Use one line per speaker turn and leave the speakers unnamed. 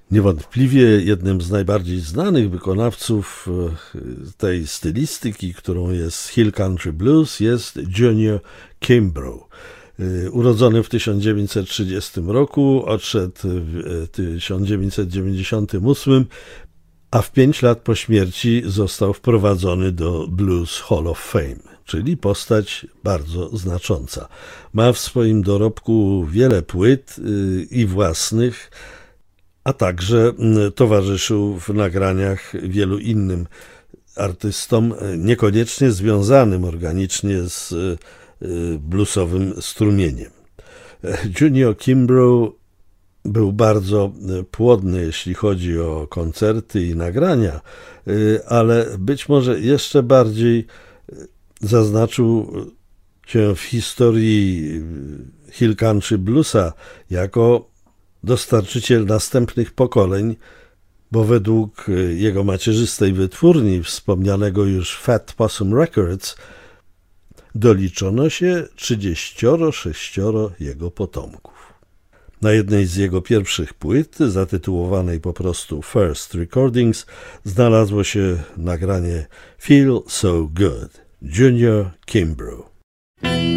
Niewątpliwie jednym z najbardziej znanych wykonawców tej stylistyki, którą jest Hill Country Blues, jest Junior Kimbrough. Urodzony w 1930 roku, odszedł w 1998, a w 5 lat po śmierci został wprowadzony do Blues Hall of Fame, czyli postać bardzo znacząca. Ma w swoim dorobku wiele płyt i własnych, a także towarzyszył w nagraniach wielu innym artystom, niekoniecznie związanym organicznie z bluesowym strumieniem. Junior Kimbrough był bardzo płodny, jeśli chodzi o koncerty i nagrania, ale być może jeszcze bardziej zaznaczył się w historii Hill Country Bluesa jako dostarczyciel następnych pokoleń, bo według jego macierzystej wytwórni, wspomnianego już Fat Possum Records, doliczono się 36 jego potomków. Na jednej z jego pierwszych płyt, zatytułowanej po prostu First Recordings, znalazło się nagranie Feel So Good, Junior Kimbrough.